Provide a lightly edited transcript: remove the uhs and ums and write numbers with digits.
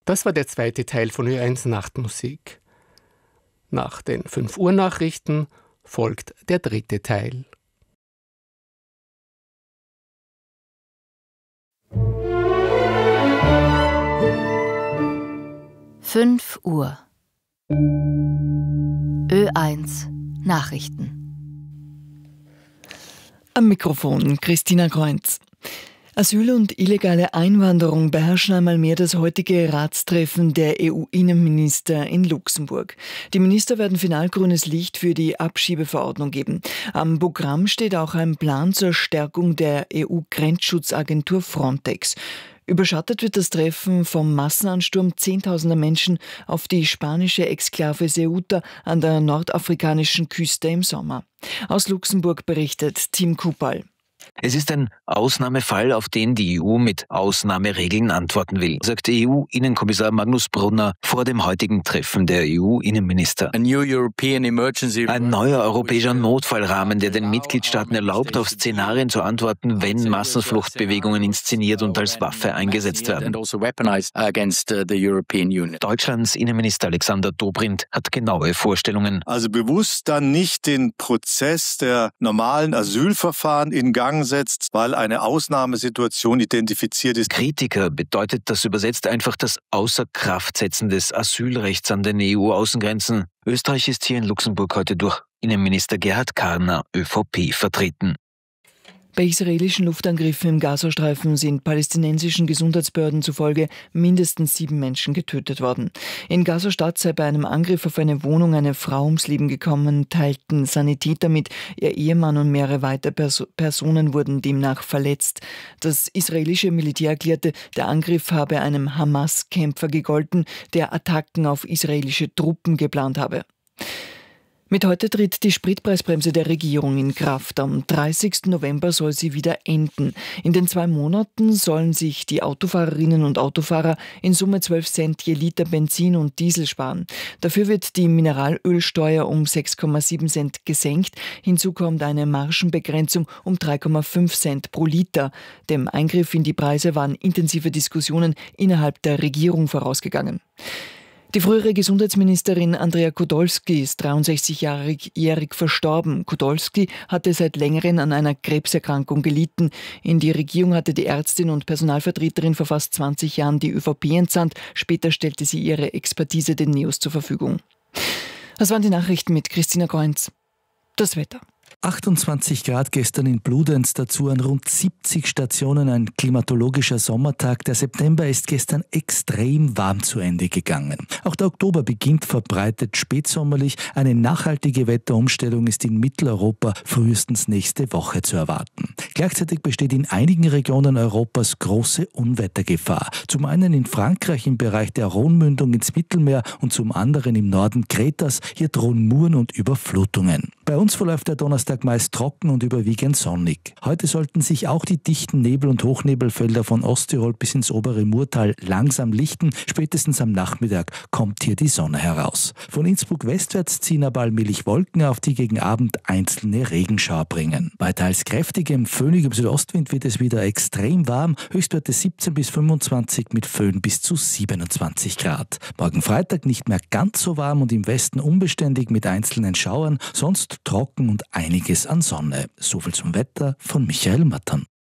Das war der zweite Teil von Ö1 Nachtmusik. Nach den 5 Uhr Nachrichten folgt der dritte Teil. Fünf Uhr. Ö1 Nachrichten. Am Mikrofon Christina Kreunz. Asyl und illegale Einwanderung beherrschen einmal mehr das heutige Ratstreffen der EU-Innenminister in Luxemburg. Die Minister werden final grünes Licht für die Abschiebeverordnung geben. Am Programm steht auch ein Plan zur Stärkung der EU-Grenzschutzagentur Frontex. Überschattet wird das Treffen vom Massenansturm zehntausender Menschen auf die spanische Exklave Ceuta an der nordafrikanischen Küste im Sommer. Aus Luxemburg berichtet Tim Kupal. Es ist ein Ausnahmefall, auf den die EU mit Ausnahmeregeln antworten will, sagt EU-Innenkommissar Magnus Brunner vor dem heutigen Treffen der EU-Innenminister. Ein neuer europäischer Notfallrahmen, der den Mitgliedstaaten erlaubt, auf Szenarien zu antworten, wenn Massenfluchtbewegungen inszeniert und als Waffe eingesetzt werden. Deutschlands Innenminister Alexander Dobrindt hat genaue Vorstellungen. Also bewusst dann nicht den Prozess der normalen Asylverfahren in Gang setzt, weil eine Ausnahmesituation identifiziert ist. Kritiker bedeutet das übersetzt einfach das Außerkraftsetzen des Asylrechts an den EU-Außengrenzen. Österreich ist hier in Luxemburg heute durch Innenminister Gerhard Karner, ÖVP, vertreten. Bei israelischen Luftangriffen im Gazastreifen sind palästinensischen Gesundheitsbehörden zufolge mindestens 7 Menschen getötet worden. In Gaza-Stadt sei bei einem Angriff auf eine Wohnung eine Frau ums Leben gekommen, teilten Sanitäter mit. Ihr Ehemann und mehrere weitere Personen wurden demnach verletzt. Das israelische Militär erklärte, der Angriff habe einem Hamas-Kämpfer gegolten, der Attacken auf israelische Truppen geplant habe. Mit heute tritt die Spritpreisbremse der Regierung in Kraft. Am 30. November soll sie wieder enden. In den 2 Monaten sollen sich die Autofahrerinnen und Autofahrer in Summe 12 Cent je Liter Benzin und Diesel sparen. Dafür wird die Mineralölsteuer um 6,7 Cent gesenkt. Hinzu kommt eine Margenbegrenzung um 3,5 Cent pro Liter. Dem Eingriff in die Preise waren intensive Diskussionen innerhalb der Regierung vorausgegangen. Die frühere Gesundheitsministerin Andrea Podolski ist 63-jährig verstorben. Podolski hatte seit längerem an einer Krebserkrankung gelitten. In die Regierung hatte die Ärztin und Personalvertreterin vor fast 20 Jahren die ÖVP entsandt. Später stellte sie ihre Expertise den NEOS zur Verfügung. Das waren die Nachrichten mit Christina Kreunz. Das Wetter. 28 Grad gestern in Bludenz, dazu an rund 70 Stationen ein klimatologischer Sommertag. Der September ist gestern extrem warm zu Ende gegangen. Auch der Oktober beginnt verbreitet spätsommerlich. Eine nachhaltige Wetterumstellung ist in Mitteleuropa frühestens nächste Woche zu erwarten. Gleichzeitig besteht in einigen Regionen Europas große Unwettergefahr. Zum einen in Frankreich im Bereich der Rhônemündung ins Mittelmeer und zum anderen im Norden Kretas. Hier drohen Muren und Überflutungen. Bei uns verläuft der Donnerstag meist trocken und überwiegend sonnig. Heute sollten sich auch die dichten Nebel- und Hochnebelfelder von Osttirol bis ins obere Murtal langsam lichten. Spätestens am Nachmittag kommt hier die Sonne heraus. Von Innsbruck westwärts ziehen aber allmählich Wolken auf, die gegen Abend einzelne Regenschauer bringen. Bei teils kräftigem, föhnigem Südostwind wird es wieder extrem warm. Höchstwerte 17 bis 25 mit Föhn bis zu 27 Grad. Morgen Freitag nicht mehr ganz so warm und im Westen unbeständig mit einzelnen Schauern, sonst trocken und einiges an Sonne. So viel zum Wetter von Michael Mattern.